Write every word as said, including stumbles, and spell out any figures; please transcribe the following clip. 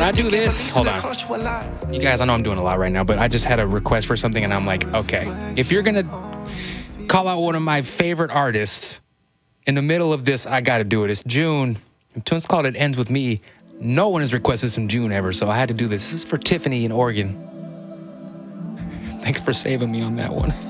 I do this, hold on. You guys, I know I'm doing a lot right now, but I just had a request for something and I'm like, okay, if you're gonna call out one of my favorite artists in the middle of this, I gotta do it. It's June. Tunes called It Ends With Me. No one has requested some June ever, so I had to do this. This is for Tiffany in Oregon. Thanks for saving me on that one.